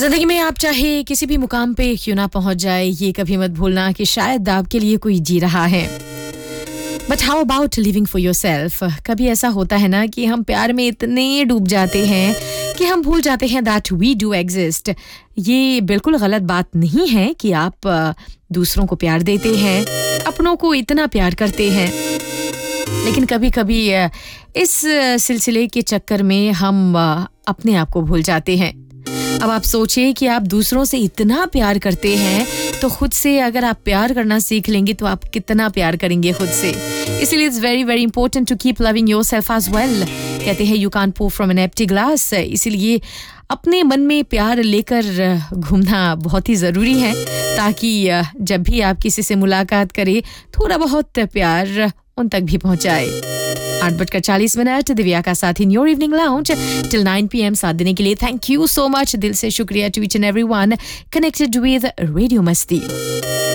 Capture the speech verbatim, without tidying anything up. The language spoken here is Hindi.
जिंदगी में आप चाहे किसी भी मुकाम पे क्यों ना पहुंच जाए, ये कभी मत भूलना कि शायद आपके लिए कोई जी रहा है। But how about living for yourself? कभी ऐसा होता है ना कि हम प्यार में इतने डूब जाते हैं कि हम भूल जाते हैं दैट वी डू एग्जिस्ट। ये बिल्कुल गलत बात नहीं है कि आप दूसरों को प्यार देते हैं, अपनों को इतना प्यार करते हैं, लेकिन कभी-कभी इस सिलसिले के चक्कर में हम अपने आप को भूल जाते हैं। अब आप सोचिए कि आप दूसरों से इतना प्यार करते हैं, तो खुद से अगर आप प्यार करना सीख लेंगे तो आप कितना प्यार करेंगे खुद से। इसलिए it's very very important to keep loving yourself as well. कहते हैं you can't pour from an empty glass. इसीलिए अपने मन में प्यार लेकर घूमना बहुत ही ज़रूरी है, ताकि जब भी आप किसी से मुलाकात करें थोड़ा बहुत प्यार उन तक भी पहुंचाए। आठ बजकर चालीस मिनट दिव्या का साथ in your evening lounge till nine P M साथ देने के लिए थैंक यू सो मच। दिल से शुक्रिया to each and everyone connected with radio मस्ती।